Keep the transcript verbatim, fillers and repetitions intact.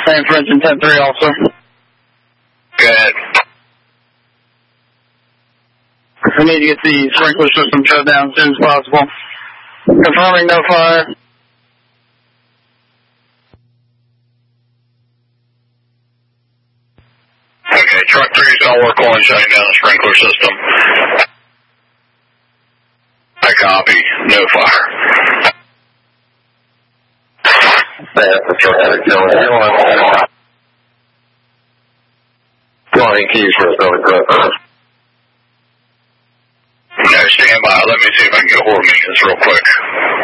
Same for engine ten three also. Good. We need to get the sprinkler system shut down as soon as possible. Confirming no fire. Okay, truck three is going to work on shutting down the sprinkler system. I copy. No fire. That's the truck that killing you. Go on in keys for us, really quick. No, stand by. Let me see if I can get hold of maintenance real quick.